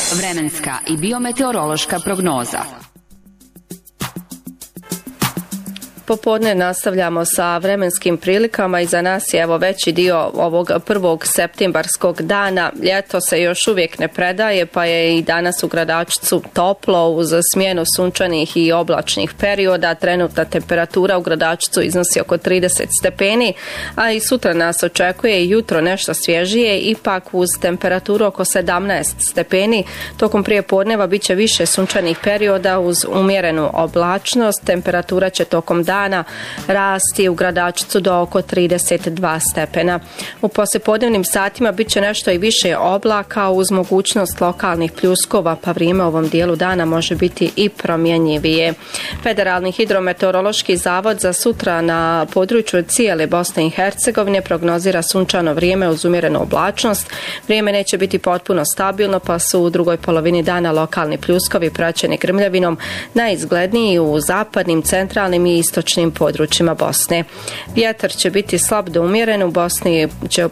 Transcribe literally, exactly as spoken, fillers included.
Vremenska i biometeorološka prognoza. Popodne nastavljamo sa vremenskim prilikama i za nas je evo veći dio ovog prvog septembarskog dana. Ljeto se još uvijek ne predaje, pa je i danas u Gradačcu toplo uz smjenu sunčanih i oblačnih perioda. Trenutna temperatura u Gradačcu iznosi oko trideset stepeni, a i sutra nas očekuje jutro nešto svježije, ipak uz temperaturu oko sedamnaest stepeni. Tokom prijepodneva bit će više sunčanih perioda uz umjerenu oblačnost. Temperatura će tokom dana dana rasti u Gradačcu do oko trideset dva stepena. U poslijepodnevnim satima bit će nešto i više oblaka uz mogućnost lokalnih pljuskova, pa vrijeme u ovom dijelu dana može biti i promjenjivije. Federalni hidrometeorološki zavod za sutra na području cijele Bosne i Hercegovine prognozira sunčano vrijeme uz umjerenu oblačnost. Vrijeme neće biti potpuno stabilno, pa su u drugoj polovini dana lokalni pljuskovi praćeni grmljavinom najizgledniji u zapadnim, centralnim i istočnim područjima Bosne. Vjetar će biti slab do umjeren, u Bosni će